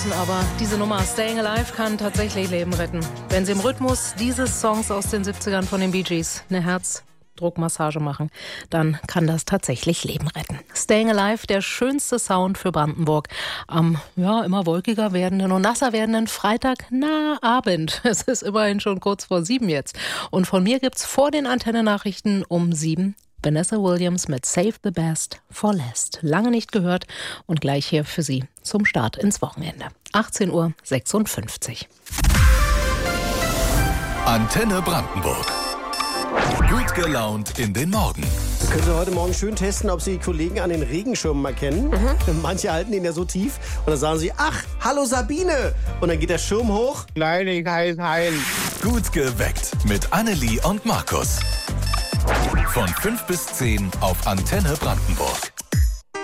Aber diese Nummer Staying Alive kann tatsächlich Leben retten. Wenn Sie im Rhythmus dieses Songs aus den 70ern von den Bee Gees eine Herzdruckmassage machen, dann kann das tatsächlich Leben retten. Staying Alive, der schönste Sound für Brandenburg. Am immer wolkiger werdenden und nasser werdenden Freitagabend. Es ist immerhin schon kurz vor 7 jetzt. Und von mir gibt's vor den Antenne-Nachrichten um 7 Vanessa Williams mit Save the Best for Last. Lange nicht gehört und gleich hier für Sie zum Start ins Wochenende. 18:56 Uhr. Antenne Brandenburg. Gut gelaunt in den Morgen. Das können Sie heute Morgen schön testen, ob Sie die Kollegen an den Regenschirmen erkennen. Manche halten ihn ja so tief und dann sagen sie, ach, hallo Sabine. Und dann geht der Schirm hoch. Kleinigkeit heil. Gut geweckt mit Annelie und Markus. Von 5 bis 10 auf Antenne Brandenburg.